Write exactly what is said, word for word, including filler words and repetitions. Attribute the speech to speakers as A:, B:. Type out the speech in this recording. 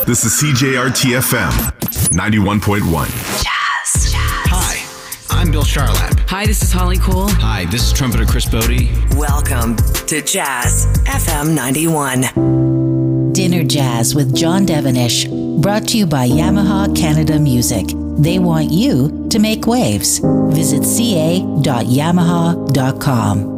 A: This is C J R T F M ninety-one point one.
B: Jazz.
C: Hi, I'm Bill Charlap.
D: Hi, this is Holly Cole.
E: Hi, this is trumpeter Chris Bodie.
B: Welcome to Jazz F M ninety-one.
F: Dinner Jazz with John Devonish, brought to you by Yamaha Canada Music. They want you to make waves. Visit c a dot yamaha dot com.